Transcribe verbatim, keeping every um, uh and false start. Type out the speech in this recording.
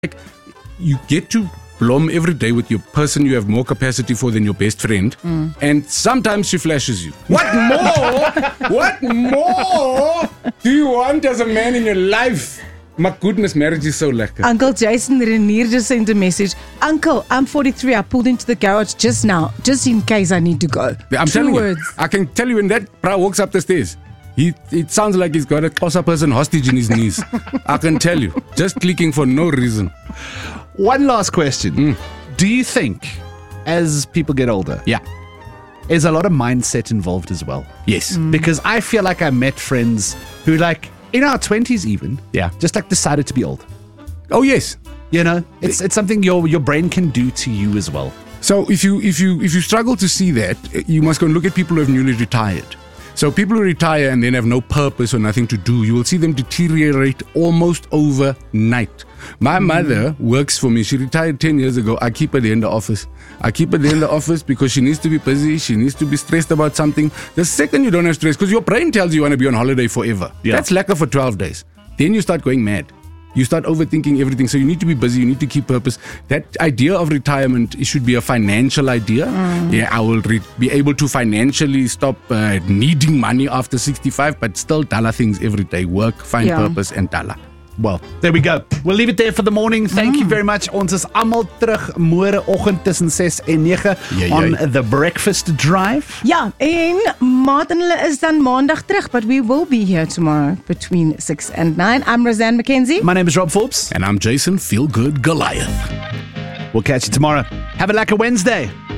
like you get to blom every day with your person you have more capacity for than your best friend, mm. and sometimes she flashes you. What more? What more do you want as a man in your life? My goodness, marriage is so lekker. Uncle Jason Renier just sent a message. Uncle, I'm forty-three. I pulled into the garage just now, just in case I need to go. I'm True telling words. you, I can tell you when that bra walks up the stairs, he it sounds like he's got a Xhosa person hostage in his knees. I can tell you, just clicking for no reason. One last question. Mm. Do you think, as people get older, Yeah. is a lot of mindset involved as well? Yes. Mm. Because I feel like I met friends who, like, in our twenties even, Yeah. just like decided to be old. Oh yes. You know, it's it's something your your brain can do to you as well. So if you if you if you struggle to see that, you must go and look at people who have newly retired. So people who retire and then have no purpose or nothing to do, you will see them deteriorate almost overnight. My mm. mother works for me. She retired ten years ago. I keep her there in the office. I keep her there in the office because she needs to be busy. She needs to be stressed about something. The second you don't have stress, because your brain tells you you want to be on holiday forever. Yeah. That's lacquer for twelve days. Then you start going mad. You start overthinking everything. So you need to be busy. You need to keep purpose. That idea of retirement, it should be a financial idea. Mm. Yeah, I will re- be able to financially stop uh, needing money after sixty-five, but still dollar things every day. Work, find Yeah. purpose and dollar. Well, there we go. We'll leave it there for the morning. Thank mm. you very much. Ons is almal terug môre oggend tussen six en nine Jee, on jee. the breakfast drive. Ja, en Maat en hulle is dan maandag terug, but we will be here tomorrow between six and nine. I'm Roseanne McKenzie. My name is Rob Forbes. And I'm Jason Feelgood Goliath. We'll catch you tomorrow. Have a like a Wednesday.